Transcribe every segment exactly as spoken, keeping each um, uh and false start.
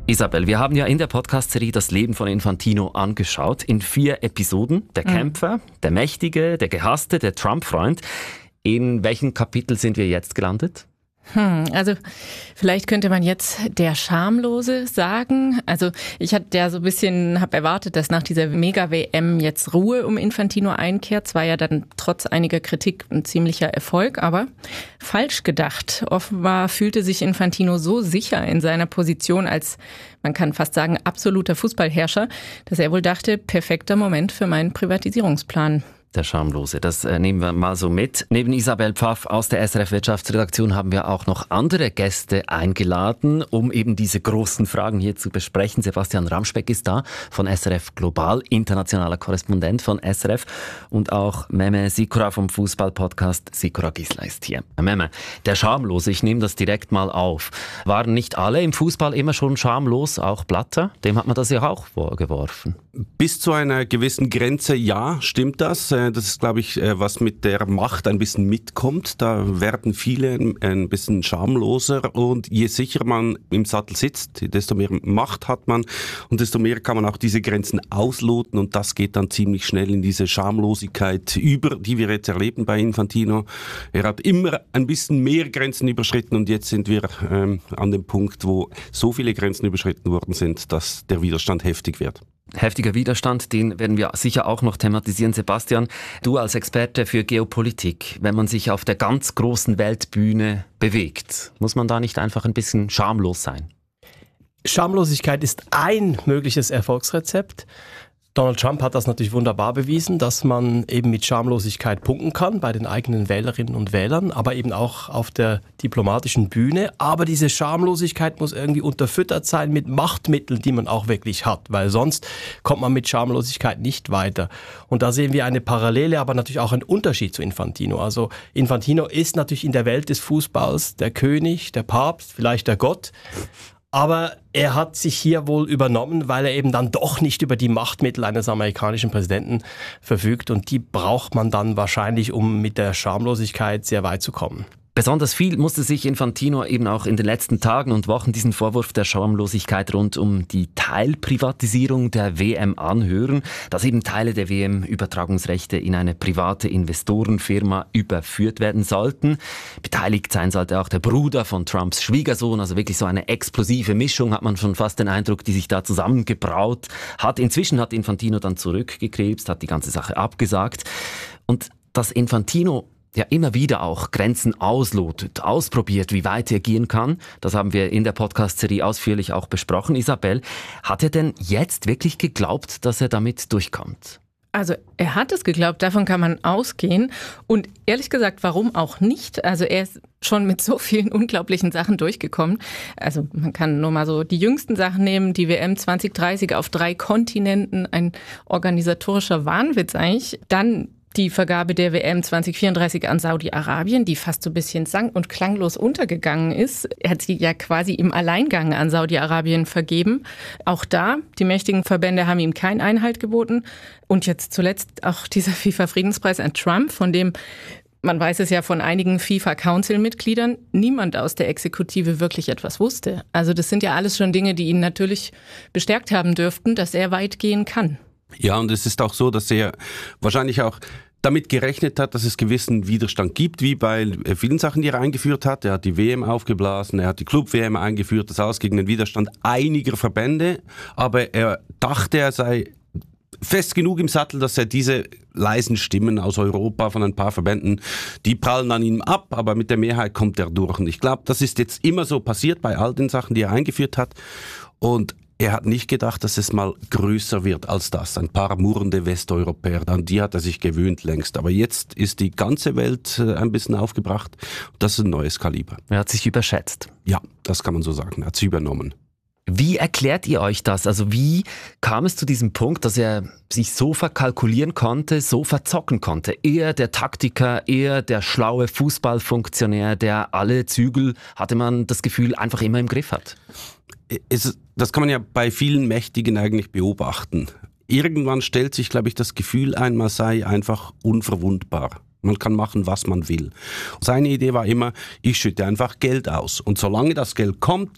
Isabel, wir haben ja in der Podcast-Serie das Leben von Infantino angeschaut. In vier Episoden. Der Kämpfer, mhm. der Mächtige, der Gehasste, der Trump-Freund. In welchem Kapitel sind wir jetzt gelandet? Hm, also vielleicht könnte man jetzt der Schamlose sagen. Also ich hatte ja so ein bisschen, habe erwartet, dass nach dieser Mega-W M jetzt Ruhe um Infantino einkehrt. Es war ja dann trotz einiger Kritik ein ziemlicher Erfolg, aber falsch gedacht. Offenbar fühlte sich Infantino so sicher in seiner Position als, man kann fast sagen, absoluter Fußballherrscher, dass er wohl dachte, perfekter Moment für meinen Privatisierungsplan. Der Schamlose, das äh, nehmen wir mal so mit. Neben Isabel Pfaff aus der S R F-Wirtschaftsredaktion haben wir auch noch andere Gäste eingeladen, um eben diese großen Fragen hier zu besprechen. Sebastian Ramspeck ist da von S R F Global, internationaler Korrespondent von S R F. Und auch Mehmet Sikora vom Fußball-Podcast Sikora Gisla ist hier. Mehmet, der Schamlose, ich nehme das direkt mal auf. Waren nicht alle im Fußball immer schon schamlos, auch Blatter? Dem hat man das ja auch vorgeworfen. Bis zu einer gewissen Grenze, ja, stimmt das. Das ist, glaube ich, was mit der Macht ein bisschen mitkommt. Da werden viele ein bisschen schamloser und je sicherer man im Sattel sitzt, desto mehr Macht hat man und desto mehr kann man auch diese Grenzen ausloten und das geht dann ziemlich schnell in diese Schamlosigkeit über, die wir jetzt erleben bei Infantino. Er hat immer ein bisschen mehr Grenzen überschritten und jetzt sind wir ähm, an dem Punkt, wo so viele Grenzen überschritten worden sind, dass der Widerstand heftig wird. Heftiger Widerstand, den werden wir sicher auch noch thematisieren. Sebastian, du als Experte für Geopolitik, wenn man sich auf der ganz großen Weltbühne bewegt, muss man da nicht einfach ein bisschen schamlos sein? Schamlosigkeit ist ein mögliches Erfolgsrezept. Donald Trump hat das natürlich wunderbar bewiesen, dass man eben mit Schamlosigkeit punkten kann bei den eigenen Wählerinnen und Wählern, aber eben auch auf der diplomatischen Bühne. Aber diese Schamlosigkeit muss irgendwie unterfüttert sein mit Machtmitteln, die man auch wirklich hat, weil sonst kommt man mit Schamlosigkeit nicht weiter. Und da sehen wir eine Parallele, aber natürlich auch einen Unterschied zu Infantino. Also Infantino ist natürlich in der Welt des Fußballs der König, der Papst, vielleicht der Gott. Aber er hat sich hier wohl übernommen, weil er eben dann doch nicht über die Machtmittel eines amerikanischen Präsidenten verfügt. Und die braucht man dann wahrscheinlich, um mit der Schamlosigkeit sehr weit zu kommen. Besonders viel musste sich Infantino eben auch in den letzten Tagen und Wochen diesen Vorwurf der Schamlosigkeit rund um die Teilprivatisierung der W M anhören, dass eben Teile der W M-Übertragungsrechte in eine private Investorenfirma überführt werden sollten. Beteiligt sein sollte auch der Bruder von Trumps Schwiegersohn, also wirklich so eine explosive Mischung, hat man schon fast den Eindruck, die sich da zusammengebraut hat. Inzwischen hat Infantino dann zurückgekrebst, hat die ganze Sache abgesagt. Und dass Infantino ja immer wieder auch Grenzen auslotet, ausprobiert, wie weit er gehen kann. Das haben wir in der Podcast-Serie ausführlich auch besprochen. Isabel, hat er denn jetzt wirklich geglaubt, dass er damit durchkommt? Also er hat es geglaubt, davon kann man ausgehen. Und ehrlich gesagt, warum auch nicht? Also er ist schon mit so vielen unglaublichen Sachen durchgekommen. Also man kann nur mal so die jüngsten Sachen nehmen, die W M zwanzig dreißig auf drei Kontinenten, ein organisatorischer Wahnwitz eigentlich. Dann die Vergabe der W M zwanzig vierunddreißig an Saudi-Arabien, die fast so ein bisschen sang- und klanglos untergegangen ist. Er hat sie ja quasi im Alleingang an Saudi-Arabien vergeben. Auch da, die mächtigen Verbände haben ihm keinen Einhalt geboten. Und jetzt zuletzt auch dieser FIFA-Friedenspreis an Trump, von dem, man weiß es ja von einigen FIFA-Council-Mitgliedern, niemand aus der Exekutive wirklich etwas wusste. Also das sind ja alles schon Dinge, die ihn natürlich bestärkt haben dürften, dass er weit gehen kann. Ja, und es ist auch so, dass er wahrscheinlich auch damit gerechnet hat, dass es gewissen Widerstand gibt, wie bei vielen Sachen, die er eingeführt hat. Er hat die W M aufgeblasen, er hat die Club-W M eingeführt, das alles gegen den Widerstand einiger Verbände. Aber er dachte, er sei fest genug im Sattel, dass er diese leisen Stimmen aus Europa von ein paar Verbänden, die prallen an ihm ab, aber mit der Mehrheit kommt er durch. Und ich glaube, das ist jetzt immer so passiert bei all den Sachen, die er eingeführt hat. Und er hat nicht gedacht, dass es mal größer wird als das. Ein paar murrende Westeuropäer, an die hat er sich gewöhnt längst. Aber jetzt ist die ganze Welt ein bisschen aufgebracht. Das ist ein neues Kaliber. Er hat sich überschätzt. Ja, das kann man so sagen. Er hat sich übernommen. Wie erklärt ihr euch das? Also wie kam es zu diesem Punkt, dass er sich so verkalkulieren konnte, so verzocken konnte? Er der Taktiker, er der schlaue Fußballfunktionär, der alle Zügel, hatte man das Gefühl, einfach immer im Griff hat. Es, das kann man ja bei vielen Mächtigen eigentlich beobachten. Irgendwann stellt sich, glaube ich, das Gefühl ein, man sei einfach unverwundbar. Man kann machen, was man will. Seine Idee war immer, ich schütte einfach Geld aus. Und solange das Geld kommt,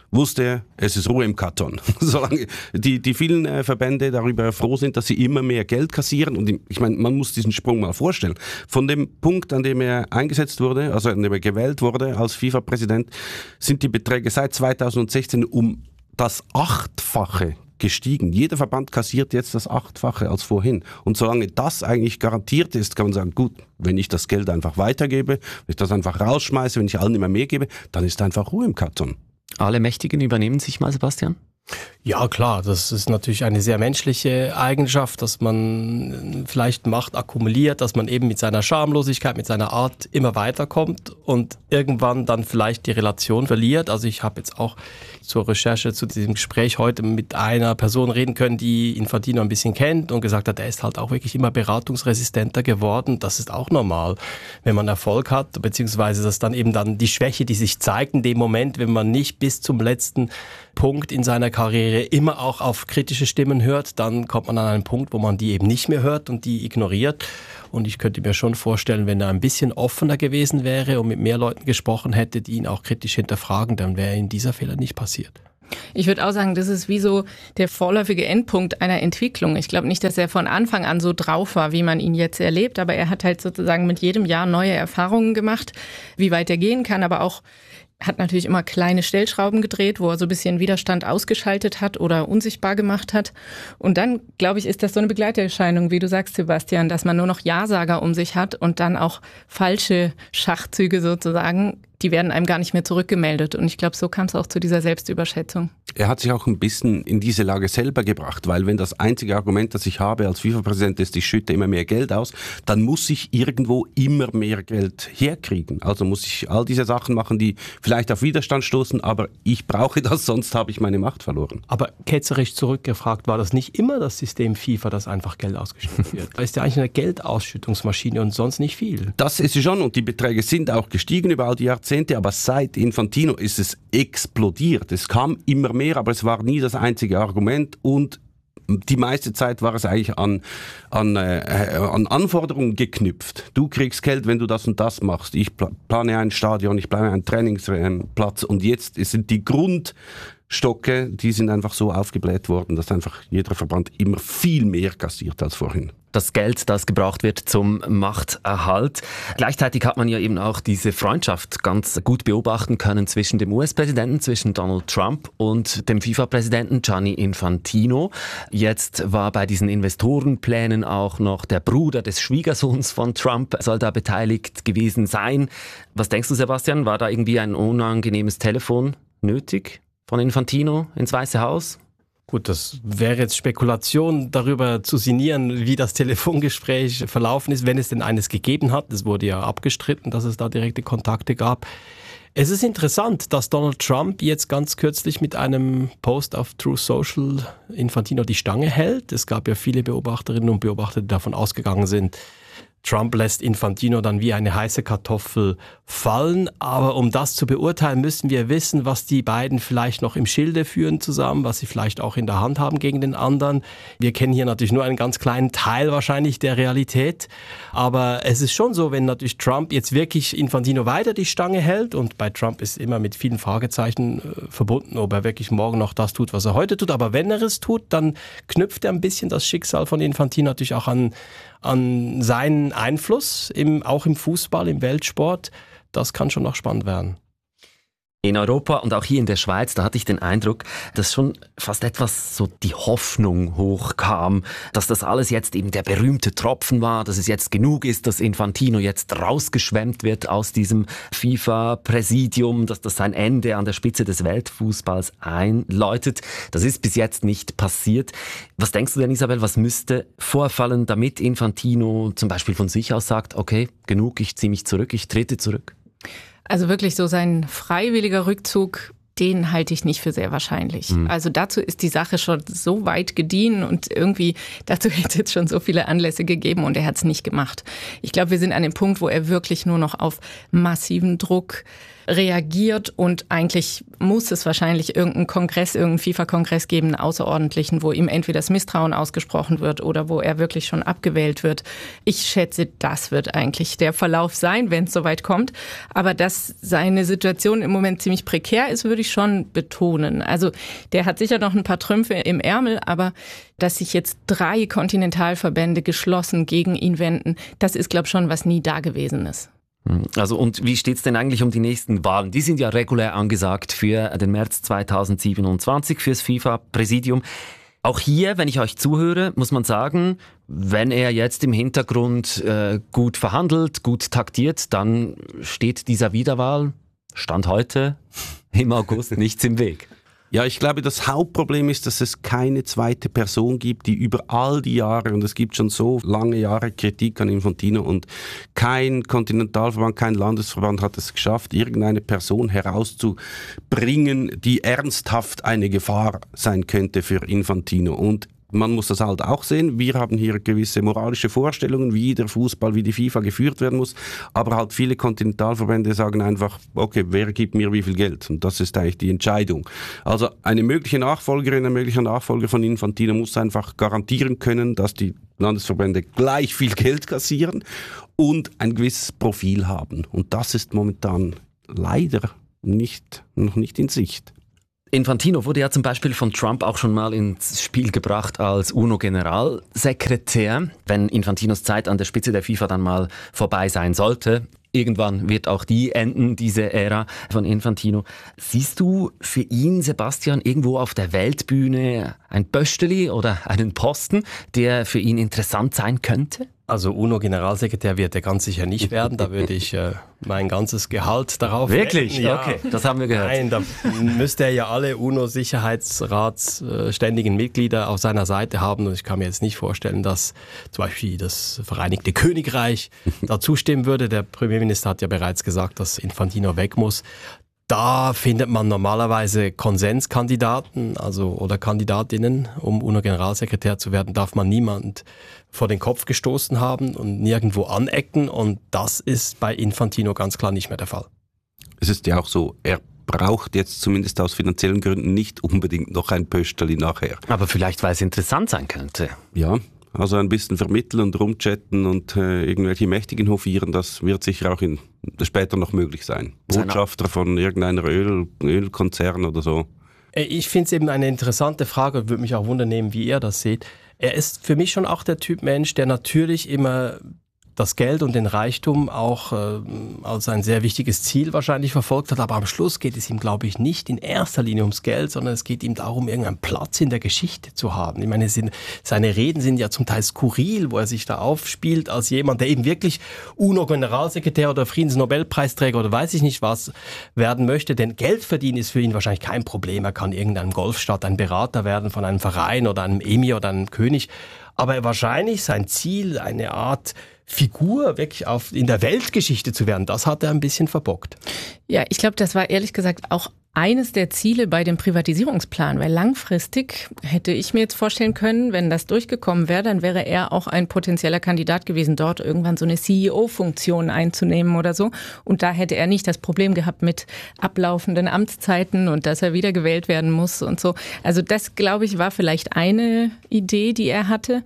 wusste er, es ist Ruhe im Karton. Solange die, die vielen äh, Verbände darüber froh sind, dass sie immer mehr Geld kassieren. Und ich meine, man muss diesen Sprung mal vorstellen. Von dem Punkt, an dem er eingesetzt wurde, also an dem er gewählt wurde als FIFA-Präsident, sind die Beträge seit zweitausendsechzehn um das Achtfache gestiegen. Jeder Verband kassiert jetzt das Achtfache als vorhin. Und solange das eigentlich garantiert ist, kann man sagen, gut, wenn ich das Geld einfach weitergebe, wenn ich das einfach rausschmeiße, wenn ich allen immer mehr gebe, dann ist einfach Ruhe im Karton. Alle Mächtigen übernehmen sich mal, Sebastian? Ja, klar, das ist natürlich eine sehr menschliche Eigenschaft, dass man vielleicht Macht akkumuliert, dass man eben mit seiner Schamlosigkeit, mit seiner Art immer weiterkommt und irgendwann dann vielleicht die Relation verliert. Also ich habe jetzt auch zur Recherche zu diesem Gespräch heute mit einer Person reden können, die Infantino ein bisschen kennt und gesagt hat, er ist halt auch wirklich immer beratungsresistenter geworden. Das ist auch normal, wenn man Erfolg hat, beziehungsweise das ist dann eben dann die Schwäche, die sich zeigt in dem Moment, wenn man nicht bis zum letzten Punkt in seiner Karriere immer auch auf kritische Stimmen hört, dann kommt man an einen Punkt, wo man die eben nicht mehr hört und die ignoriert. Und ich könnte mir schon vorstellen, wenn er ein bisschen offener gewesen wäre und mit mehr Leuten gesprochen hätte, die ihn auch kritisch hinterfragen, dann wäre ihm dieser Fehler nicht passiert. Ich würde auch sagen, das ist wie so der vorläufige Endpunkt einer Entwicklung. Ich glaube nicht, dass er von Anfang an so drauf war, wie man ihn jetzt erlebt, aber er hat halt sozusagen mit jedem Jahr neue Erfahrungen gemacht, wie weit er gehen kann, aber auch hat natürlich immer kleine Stellschrauben gedreht, wo er so ein bisschen Widerstand ausgeschaltet hat oder unsichtbar gemacht hat. Und dann, glaube ich, ist das so eine Begleiterscheinung, wie du sagst, Sebastian, dass man nur noch Ja-Sager um sich hat und dann auch falsche Schachzüge sozusagen, die werden einem gar nicht mehr zurückgemeldet. Und ich glaube, so kam es auch zu dieser Selbstüberschätzung. Er hat sich auch ein bisschen in diese Lage selber gebracht, weil wenn das einzige Argument, das ich habe als FIFA-Präsident ist, ich schütte immer mehr Geld aus, dann muss ich irgendwo immer mehr Geld herkriegen. Also muss ich all diese Sachen machen, die vielleicht auf Widerstand stoßen, aber ich brauche das, sonst habe ich meine Macht verloren. Aber ketzerisch zurückgefragt, war das nicht immer das System FIFA, das einfach Geld ausgeschüttet wird? Da ist ja eigentlich eine Geldausschüttungsmaschine und sonst nicht viel. Das ist es schon und die Beträge sind auch gestiegen über all die Jahrzehnte, aber seit Infantino ist es explodiert. Es kam immer mehr, aber es war nie das einzige Argument und die meiste Zeit war es eigentlich an, an, äh, an Anforderungen geknüpft. Du kriegst Geld, wenn du das und das machst. Ich plane ein Stadion, ich plane einen Trainingsplatz und jetzt sind die Grundstocke, die sind einfach so aufgebläht worden, dass einfach jeder Verband immer viel mehr kassiert als vorhin. Das Geld, das gebraucht wird zum Machterhalt. Gleichzeitig hat man ja eben auch diese Freundschaft ganz gut beobachten können zwischen dem U S-Präsidenten, zwischen Donald Trump und dem FIFA-Präsidenten Gianni Infantino. Jetzt war bei diesen Investorenplänen auch noch der Bruder des Schwiegersohns von Trump, soll da beteiligt gewesen sein. Was denkst du, Sebastian? War da irgendwie ein unangenehmes Telefon nötig von Infantino ins Weiße Haus? Gut, das wäre jetzt Spekulation, darüber zu sinnieren, wie das Telefongespräch verlaufen ist, wenn es denn eines gegeben hat. Es wurde ja abgestritten, dass es da direkte Kontakte gab. Es ist interessant, dass Donald Trump jetzt ganz kürzlich mit einem Post auf Truth Social Infantino die Stange hält. Es gab ja viele Beobachterinnen und Beobachter, die davon ausgegangen sind, Trump lässt Infantino dann wie eine heiße Kartoffel fallen. Aber um das zu beurteilen, müssen wir wissen, was die beiden vielleicht noch im Schilde führen zusammen, was sie vielleicht auch in der Hand haben gegen den anderen. Wir kennen hier natürlich nur einen ganz kleinen Teil wahrscheinlich der Realität. Aber es ist schon so, wenn natürlich Trump jetzt wirklich Infantino weiter die Stange hält, und bei Trump ist immer mit vielen Fragezeichen äh, verbunden, ob er wirklich morgen noch das tut, was er heute tut. Aber wenn er es tut, dann knüpft er ein bisschen das Schicksal von Infantino natürlich auch an an seinen Einfluss, im, auch im Fußball, im Weltsport. Das kann schon noch spannend werden. In Europa und auch hier in der Schweiz, da hatte ich den Eindruck, dass schon fast etwas so die Hoffnung hochkam, dass das alles jetzt eben der berühmte Tropfen war, dass es jetzt genug ist, dass Infantino jetzt rausgeschwemmt wird aus diesem FIFA-Präsidium, dass das sein Ende an der Spitze des Weltfußballs einläutet. Das ist bis jetzt nicht passiert. Was denkst du denn, Isabel, was müsste vorfallen, damit Infantino zum Beispiel von sich aus sagt, okay, genug, ich ziehe mich zurück, ich trete zurück? Also wirklich so sein freiwilliger Rückzug, den halte ich nicht für sehr wahrscheinlich. Mhm. Also dazu ist die Sache schon so weit gediehen und irgendwie dazu hätte es jetzt schon so viele Anlässe gegeben und er hat es nicht gemacht. Ich glaube, wir sind an dem Punkt, wo er wirklich nur noch auf massiven Druck reagiert und eigentlich muss es wahrscheinlich irgendeinen Kongress, irgendeinen FIFA-Kongress geben, einen außerordentlichen, wo ihm entweder das Misstrauen ausgesprochen wird oder wo er wirklich schon abgewählt wird. Ich schätze, das wird eigentlich der Verlauf sein, wenn es soweit kommt. Aber dass seine Situation im Moment ziemlich prekär ist, würde ich schon betonen. Also der hat sicher noch ein paar Trümpfe im Ärmel, aber dass sich jetzt drei Kontinentalverbände geschlossen gegen ihn wenden, das ist, glaube ich, schon was nie da gewesen ist. Also und wie steht's denn eigentlich um die nächsten Wahlen? Die sind ja regulär angesagt für den März zweitausendsiebenundzwanzig fürs FIFA-Präsidium. Auch hier, wenn ich euch zuhöre, muss man sagen, wenn er jetzt im Hintergrund äh, gut verhandelt, gut taktiert, dann steht dieser Wiederwahl, Stand heute, im August nichts im Weg. Ja, ich glaube, das Hauptproblem ist, dass es keine zweite Person gibt, die über all die Jahre, und es gibt schon so lange Jahre Kritik an Infantino, und kein Kontinentalverband, kein Landesverband hat es geschafft, irgendeine Person herauszubringen, die ernsthaft eine Gefahr sein könnte für Infantino. Und man muss das halt auch sehen. Wir haben hier gewisse moralische Vorstellungen, wie der Fußball, wie die FIFA geführt werden muss. Aber halt viele Kontinentalverbände sagen einfach, okay, wer gibt mir wie viel Geld? Und das ist eigentlich die Entscheidung. Also eine mögliche Nachfolgerin, ein möglicher Nachfolger von Infantino muss einfach garantieren können, dass die Landesverbände gleich viel Geld kassieren und ein gewisses Profil haben. Und das ist momentan leider nicht, noch nicht in Sicht. Infantino wurde ja zum Beispiel von Trump auch schon mal ins Spiel gebracht als UNO-Generalsekretär. Wenn Infantinos Zeit an der Spitze der FIFA dann mal vorbei sein sollte, irgendwann wird auch die enden, diese Ära von Infantino. Siehst du für ihn, Sebastian, irgendwo auf der Weltbühne ein Pösteli oder einen Posten, der für ihn interessant sein könnte? Also UNO-Generalsekretär wird er ganz sicher nicht werden. Da würde ich äh, mein ganzes Gehalt darauf... Wirklich? Ja. Okay, das haben wir gehört. Nein, da müsste er ja alle UNO-Sicherheitsrats äh, ständigen Mitglieder auf seiner Seite haben. Und ich kann mir jetzt nicht vorstellen, dass zum Beispiel das Vereinigte Königreich da zustimmen würde. Der Premierminister hat ja bereits gesagt, dass Infantino weg muss. Da findet man normalerweise Konsenskandidaten, also oder Kandidatinnen, um UNO-Generalsekretär zu werden, darf man niemand vor den Kopf gestoßen haben und nirgendwo anecken, und das ist bei Infantino ganz klar nicht mehr der Fall. Es ist ja auch so, er braucht jetzt zumindest aus finanziellen Gründen nicht unbedingt noch ein Pösterli nachher. Aber vielleicht, weil es interessant sein könnte. Ja, also ein bisschen vermitteln und rumchatten und äh, irgendwelche Mächtigen hofieren, das wird sicher auch in, später noch möglich sein. Botschafter von irgendeiner Öl, Ölkonzern oder so. Ich finde es eben eine interessante Frage und würde mich auch wundern nehmen, wie ihr das seht. Er ist für mich schon auch der Typ Mensch, der natürlich immer das Geld und den Reichtum auch äh, als ein sehr wichtiges Ziel wahrscheinlich verfolgt hat. Aber am Schluss geht es ihm, glaube ich, nicht in erster Linie ums Geld, sondern es geht ihm darum, irgendeinen Platz in der Geschichte zu haben. Ich meine, sind, seine Reden sind ja zum Teil skurril, wo er sich da aufspielt als jemand, der eben wirklich UNO-Generalsekretär oder Friedensnobelpreisträger oder weiß ich nicht was werden möchte. Denn Geld verdienen ist für ihn wahrscheinlich kein Problem. Er kann irgendeinem Golfstaat ein Berater werden von einem Verein oder einem Emir oder einem König. Aber wahrscheinlich sein Ziel, eine Art Figur wirklich auf, in der Weltgeschichte zu werden, das hat er ein bisschen verbockt. Ja, ich glaube, das war ehrlich gesagt auch eines der Ziele bei dem Privatisierungsplan, weil langfristig hätte ich mir jetzt vorstellen können, wenn das durchgekommen wäre, dann wäre er auch ein potenzieller Kandidat gewesen, dort irgendwann so eine C E O-Funktion einzunehmen oder so. Und da hätte er nicht das Problem gehabt mit ablaufenden Amtszeiten und dass er wiedergewählt werden muss und so. Also das, glaube ich, war vielleicht eine Idee, die er hatte.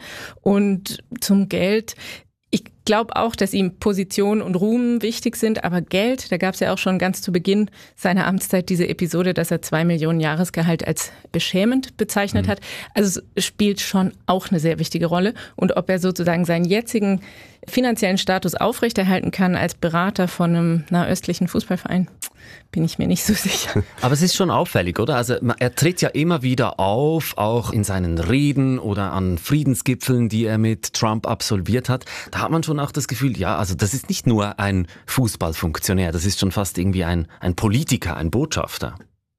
Und zum Geld, ich glaube auch, dass ihm Position und Ruhm wichtig sind, aber Geld, da gab es ja auch schon ganz zu Beginn seiner Amtszeit diese Episode, dass er zwei Millionen Jahresgehalt als beschämend bezeichnet mhm. hat. Also es spielt schon auch eine sehr wichtige Rolle. Und ob er sozusagen seinen jetzigen finanziellen Status aufrechterhalten kann als Berater von einem nahöstlichen Fußballverein, bin ich mir nicht so sicher. Aber es ist schon auffällig, oder? Also er tritt ja immer wieder auf, auch in seinen Reden oder an Friedensgipfeln, die er mit Trump absolviert hat. Da hat man schon auch das Gefühl, ja, also das ist nicht nur ein Fußballfunktionär, das ist schon fast irgendwie ein, ein Politiker, ein Botschafter.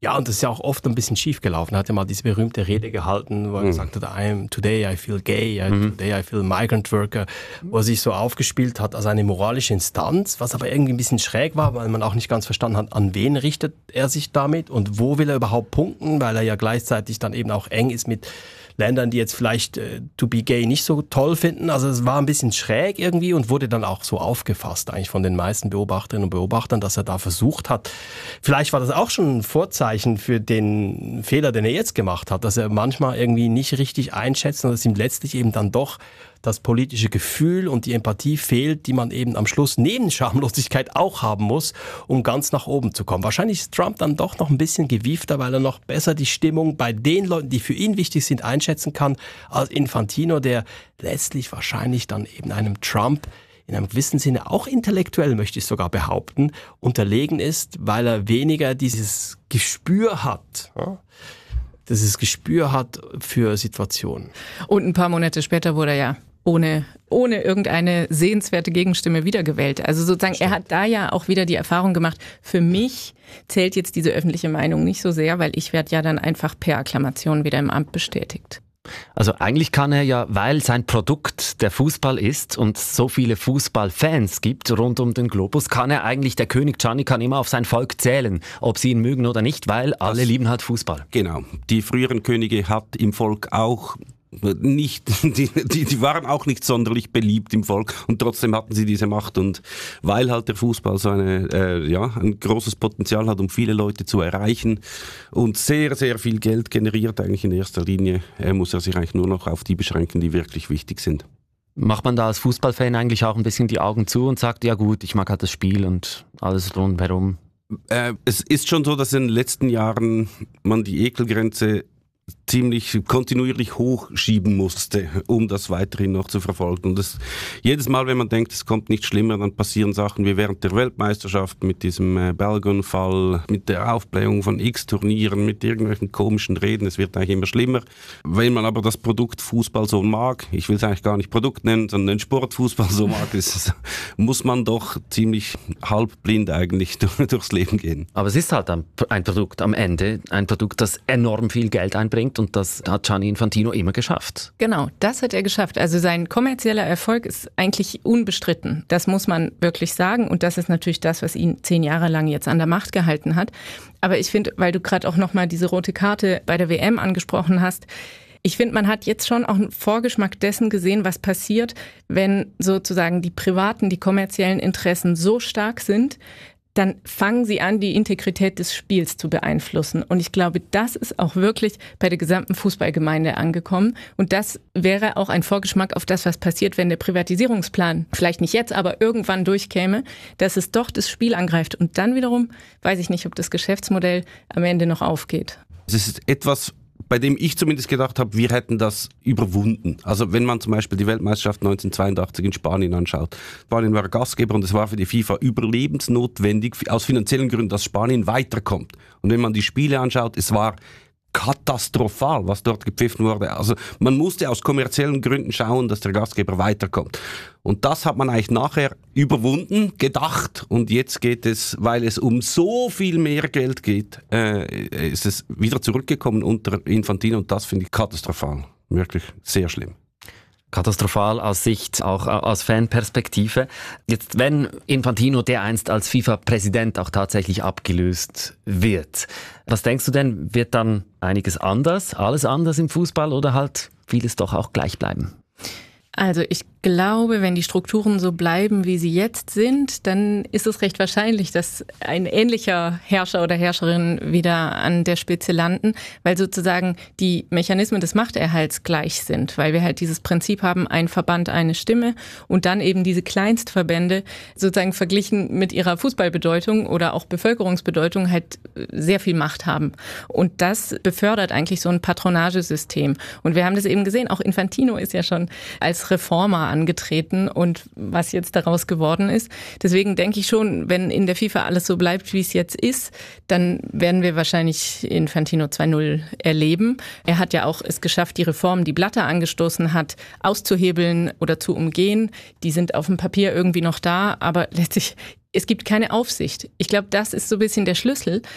Ja, und das ist ja auch oft ein bisschen schief gelaufen. Er hat ja mal diese berühmte Rede gehalten, wo er mhm. gesagt hat, I'm, today I feel gay, mhm. today I feel migrant worker, wo er sich so aufgespielt hat als eine moralische Instanz, was aber irgendwie ein bisschen schräg war, weil man auch nicht ganz verstanden hat, an wen richtet er sich damit und wo will er überhaupt punkten, weil er ja gleichzeitig dann eben auch eng ist mit Ländern, die jetzt vielleicht äh, to be gay nicht so toll finden. Also es war ein bisschen schräg irgendwie und wurde dann auch so aufgefasst eigentlich von den meisten Beobachterinnen und Beobachtern, dass er da versucht hat. Vielleicht war das auch schon ein Vorzeichen für den Fehler, den er jetzt gemacht hat, dass er manchmal irgendwie nicht richtig einschätzt und dass ihm letztlich eben dann doch das politische Gefühl und die Empathie fehlt, die man eben am Schluss neben Schamlosigkeit auch haben muss, um ganz nach oben zu kommen. Wahrscheinlich ist Trump dann doch noch ein bisschen gewiefter, weil er noch besser die Stimmung bei den Leuten, die für ihn wichtig sind, einschätzen kann, als Infantino, der letztlich wahrscheinlich dann eben einem Trump in einem gewissen Sinne auch intellektuell, möchte ich sogar behaupten, unterlegen ist, weil er weniger dieses Gespür hat, ja? dieses Gespür hat für Situationen. Und ein paar Monate später wurde er ja ohne, ohne irgendeine sehenswerte Gegenstimme wiedergewählt. Also sozusagen, Stimmt. er hat da ja auch wieder die Erfahrung gemacht, für mich zählt jetzt diese öffentliche Meinung nicht so sehr, weil ich werde ja dann einfach per Akklamation wieder im Amt bestätigt. Also eigentlich kann er ja, weil sein Produkt der Fußball ist und so viele Fußballfans gibt rund um den Globus, kann er eigentlich, der König Gianni kann immer auf sein Volk zählen, ob sie ihn mögen oder nicht, weil alle das, lieben halt Fußball. Genau. Die früheren Könige hat im Volk auch nicht, die, die, die waren auch nicht sonderlich beliebt im Volk und trotzdem hatten sie diese Macht und weil halt der Fußball so eine, äh, ja, ein großes Potenzial hat, um viele Leute zu erreichen und sehr, sehr viel Geld generiert eigentlich in erster Linie, äh, muss er sich eigentlich nur noch auf die beschränken, die wirklich wichtig sind. Macht man da als Fußballfan eigentlich auch ein bisschen die Augen zu und sagt, ja gut, ich mag halt das Spiel und alles rundherum? Äh, es ist schon so, dass in den letzten Jahren man die Ekelgrenze ziemlich kontinuierlich hochschieben musste, um das weiterhin noch zu verfolgen. Und das, jedes Mal, wenn man denkt, es kommt nicht schlimmer, dann passieren Sachen wie während der Weltmeisterschaft mit diesem äh, Balgon-Fall, mit der Aufblähung von X-Turnieren, mit irgendwelchen komischen Reden. Es wird eigentlich immer schlimmer. Wenn man aber das Produkt Fußball so mag, ich will es eigentlich gar nicht Produkt nennen, sondern den Sportfußball so mag, ist, muss man doch ziemlich halbblind eigentlich durchs Leben gehen. Aber es ist halt ein, ein Produkt am Ende, ein Produkt, das enorm viel Geld einbringt. Und das hat Gianni Infantino immer geschafft. Genau, das hat er geschafft. Also sein kommerzieller Erfolg ist eigentlich unbestritten. Das muss man wirklich sagen. Und das ist natürlich das, was ihn zehn Jahre lang jetzt an der Macht gehalten hat. Aber ich finde, weil du gerade auch nochmal diese rote Karte bei der W M angesprochen hast, ich finde, man hat jetzt schon auch einen Vorgeschmack dessen gesehen, was passiert, wenn sozusagen die privaten, die kommerziellen Interessen so stark sind, dann fangen sie an, die Integrität des Spiels zu beeinflussen. Und ich glaube, das ist auch wirklich bei der gesamten Fußballgemeinde angekommen. Und das wäre auch ein Vorgeschmack auf das, was passiert, wenn der Privatisierungsplan, vielleicht nicht jetzt, aber irgendwann durchkäme, dass es doch das Spiel angreift. Und dann wiederum weiß ich nicht, ob das Geschäftsmodell am Ende noch aufgeht. Es ist etwas, bei dem ich zumindest gedacht habe, wir hätten das überwunden. Also wenn man zum Beispiel die Weltmeisterschaft neunzehnhundertzweiundachtzig in Spanien anschaut. Spanien war Gastgeber und es war für die FIFA überlebensnotwendig, aus finanziellen Gründen, dass Spanien weiterkommt. Und wenn man die Spiele anschaut, es war katastrophal, was dort gepfiffen wurde. Also man musste aus kommerziellen Gründen schauen, dass der Gastgeber weiterkommt. Und das hat man eigentlich nachher überwunden, gedacht. Und jetzt geht es, weil es um so viel mehr Geld geht, äh, ist es wieder zurückgekommen unter Infantino. Und das finde ich katastrophal. Wirklich sehr schlimm. Katastrophal aus Sicht, auch aus Fanperspektive. Jetzt, wenn Infantino dereinst als FIFA-Präsident auch tatsächlich abgelöst wird, was denkst du denn, wird dann einiges anders, alles anders im Fußball oder halt vieles doch auch gleich bleiben? Also ich glaube, wenn die Strukturen so bleiben, wie sie jetzt sind, dann ist es recht wahrscheinlich, dass ein ähnlicher Herrscher oder Herrscherin wieder an der Spitze landen, weil sozusagen die Mechanismen des Machterhalts gleich sind, weil wir halt dieses Prinzip haben, ein Verband, eine Stimme und dann eben diese Kleinstverbände sozusagen verglichen mit ihrer Fußballbedeutung oder auch Bevölkerungsbedeutung halt sehr viel Macht haben. Und das befördert eigentlich so ein Patronagesystem. Und wir haben das eben gesehen, auch Infantino ist ja schon als Reformer angetreten und was jetzt daraus geworden ist. Deswegen denke ich schon, wenn in der FIFA alles so bleibt, wie es jetzt ist, dann werden wir wahrscheinlich Infantino zwei Punkt null erleben. Er hat ja auch es geschafft, die Reformen, die Blatter angestoßen hat, auszuhebeln oder zu umgehen. Die sind auf dem Papier irgendwie noch da, aber letztlich, es gibt keine Aufsicht. Ich glaube, das ist so ein bisschen der Schlüssel.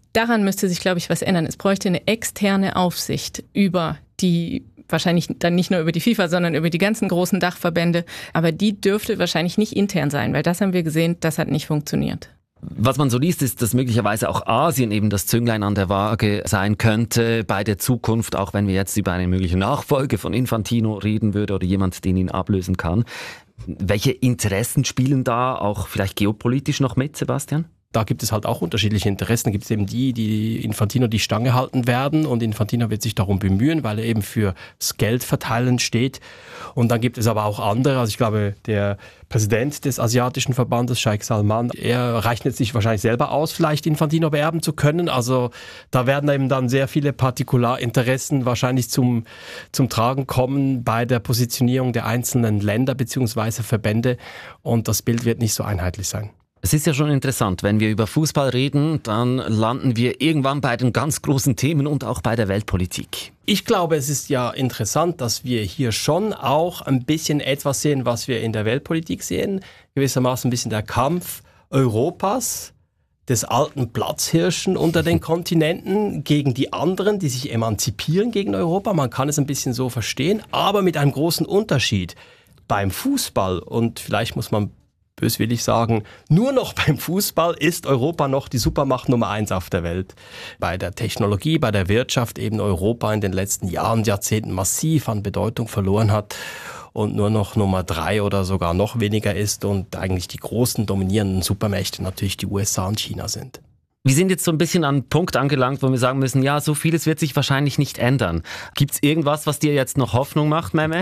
daran müsste sich, glaube ich, was ändern. Es bräuchte eine externe Aufsicht über die, wahrscheinlich dann nicht nur über die FIFA, sondern über die ganzen großen Dachverbände. Aber die dürfte wahrscheinlich nicht intern sein, weil das haben wir gesehen, das hat nicht funktioniert. Was man so liest, ist, dass möglicherweise auch Asien eben das Zünglein an der Waage sein könnte bei der Zukunft, auch wenn wir jetzt über eine mögliche Nachfolge von Infantino reden würden oder jemand, den ihn ablösen kann. Welche Interessen spielen da auch vielleicht geopolitisch noch mit, Sebastian? Da gibt es halt auch unterschiedliche Interessen. Da gibt es eben die, die Infantino die Stange halten werden und Infantino wird sich darum bemühen, weil er eben fürs Geldverteilen steht. Und dann gibt es aber auch andere, also ich glaube, der Präsident des asiatischen Verbandes, Sheikh Salman, er rechnet sich wahrscheinlich selber aus, vielleicht Infantino beerben zu können. Also da werden eben dann sehr viele Partikularinteressen wahrscheinlich zum, zum Tragen kommen bei der Positionierung der einzelnen Länder bzw. Verbände und das Bild wird nicht so einheitlich sein. Es ist ja schon interessant, wenn wir über Fußball reden, dann landen wir irgendwann bei den ganz großen Themen und auch bei der Weltpolitik. Ich glaube, es ist ja interessant, dass wir hier schon auch ein bisschen etwas sehen, was wir in der Weltpolitik sehen. Gewissermaßen ein bisschen der Kampf Europas, des alten Platzhirschen unter den Kontinenten gegen die anderen, die sich emanzipieren gegen Europa. Man kann es ein bisschen so verstehen, aber mit einem großen Unterschied. Beim Fußball, und vielleicht muss man böswillig sagen, nur noch beim Fußball ist Europa noch die Supermacht Nummer eins auf der Welt. Bei der Technologie, bei der Wirtschaft eben Europa in den letzten Jahren, Jahrzehnten massiv an Bedeutung verloren hat und nur noch Nummer drei oder sogar noch weniger ist und eigentlich die großen dominierenden Supermächte natürlich die U S A und China sind. Wir sind jetzt so ein bisschen an einem Punkt angelangt, wo wir sagen müssen, ja, so vieles wird sich wahrscheinlich nicht ändern. Gibt es irgendwas, was dir jetzt noch Hoffnung macht, Meme?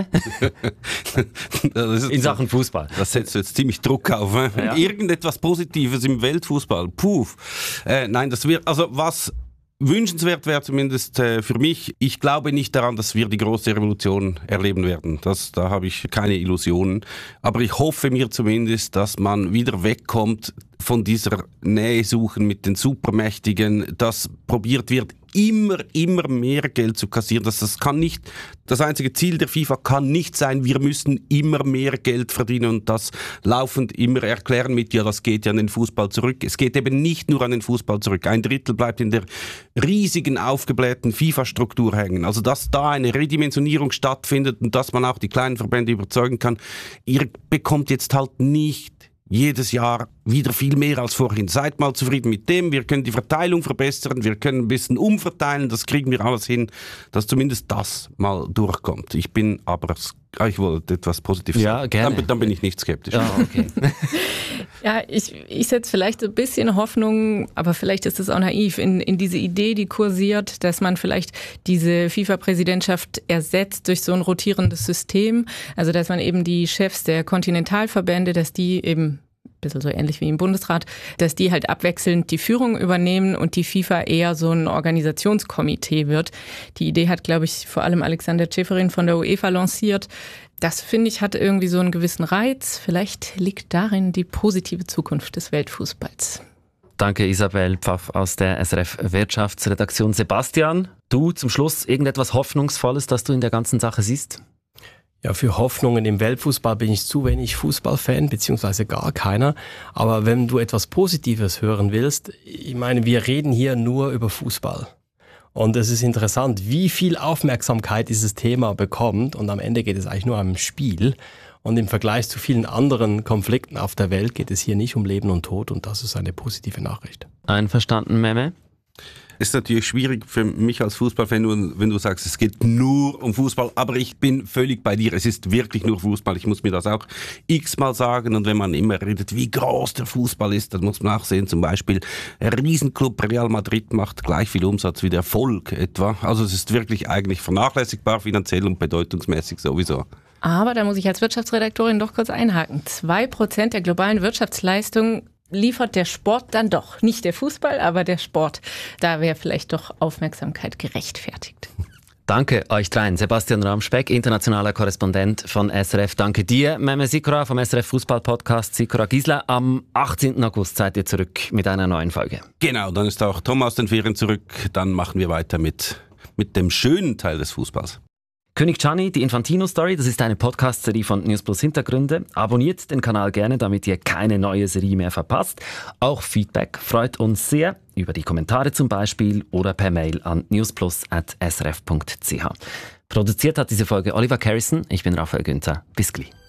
In Sachen Fußball. Das setzt jetzt ziemlich Druck auf. Ne? Ja. Irgendetwas Positives im Weltfußball. Puh. Äh, nein, das wird, also was wünschenswert wäre zumindest äh, für mich. Ich glaube nicht daran, dass wir die große Revolution erleben werden. Das, da habe ich keine Illusionen. Aber ich hoffe mir zumindest, dass man wieder wegkommt von dieser Nähe suchen mit den Supermächtigen, dass probiert wird, immer, immer mehr Geld zu kassieren. Das, das kann nicht, das einzige Ziel der FIFA kann nicht sein, wir müssen immer mehr Geld verdienen und das laufend immer erklären mit, ja, das geht ja an den Fußball zurück. Es geht eben nicht nur an den Fußball zurück. Ein Drittel bleibt in der riesigen, aufgeblähten FIFA-Struktur hängen. Also, dass da eine Redimensionierung stattfindet und dass man auch die kleinen Verbände überzeugen kann, ihr bekommt jetzt halt nicht jedes Jahr wieder viel mehr als vorhin. Seid mal zufrieden mit dem. Wir können die Verteilung verbessern. Wir können ein bisschen umverteilen. Das kriegen wir alles hin, dass zumindest das mal durchkommt. Ich bin aber, ich wollte etwas Positives ja, sagen. Gerne. Dann, dann bin ich nicht skeptisch. Ja, okay. Ja, ich, ich setze vielleicht ein bisschen Hoffnung, aber vielleicht ist es auch naiv, in, in diese Idee, die kursiert, dass man vielleicht diese FIFA-Präsidentschaft ersetzt durch so ein rotierendes System. Also, dass man eben die Chefs der Kontinentalverbände, dass die eben ein bisschen so ähnlich wie im Bundesrat, dass die halt abwechselnd die Führung übernehmen und die FIFA eher so ein Organisationskomitee wird. Die Idee hat, glaube ich, vor allem Alexander Ceferin von der UEFA lanciert. Das, finde ich, hat irgendwie so einen gewissen Reiz. Vielleicht liegt darin die positive Zukunft des Weltfußballs. Danke Isabel Pfaff aus der S R F Wirtschaftsredaktion. Sebastian, du zum Schluss irgendetwas Hoffnungsvolles, das du in der ganzen Sache siehst? Ja, für Hoffnungen im Weltfußball bin ich zu wenig Fußballfan, beziehungsweise gar keiner. Aber wenn du etwas Positives hören willst, ich meine, wir reden hier nur über Fußball. Und es ist interessant, wie viel Aufmerksamkeit dieses Thema bekommt. Und am Ende geht es eigentlich nur um Spiel. Und im Vergleich zu vielen anderen Konflikten auf der Welt geht es hier nicht um Leben und Tod. Und das ist eine positive Nachricht. Einverstanden, Meme? Ist natürlich schwierig für mich als Fußballfan, wenn du sagst, es geht nur um Fußball, aber ich bin völlig bei dir. Es ist wirklich nur Fußball. Ich muss mir das auch x-mal sagen. Und wenn man immer redet, wie groß der Fußball ist, dann muss man auch sehen, zum Beispiel, ein Riesenclub Real Madrid macht gleich viel Umsatz wie der Volk etwa. Also es ist wirklich eigentlich vernachlässigbar, finanziell und bedeutungsmäßig sowieso. Aber da muss ich als Wirtschaftsredaktorin doch kurz einhaken. Zwei Prozent der globalen Wirtschaftsleistung liefert der Sport dann doch. Nicht der Fußball, aber der Sport. Da wäre vielleicht doch Aufmerksamkeit gerechtfertigt. Danke euch dreien. Sebastian Ramspeck, internationaler Korrespondent von S R F. Danke dir, Meme Sikora vom S R F Fußball-Podcast. Sikora Gisela, am achtzehnten August seid ihr zurück mit einer neuen Folge. Genau, dann ist auch Tom aus den Ferien zurück. Dann machen wir weiter mit, mit dem schönen Teil des Fußballs. König Gianni, die Infantino-Story, das ist eine Podcast-Serie von News Plus Hintergründe. Abonniert den Kanal gerne, damit ihr keine neue Serie mehr verpasst. Auch Feedback freut uns sehr, über die Kommentare zum Beispiel oder per Mail an newsplus at s r f punkt c h. Produziert hat diese Folge Oliver Carrison, ich bin Raphael Günther. Bis gleich.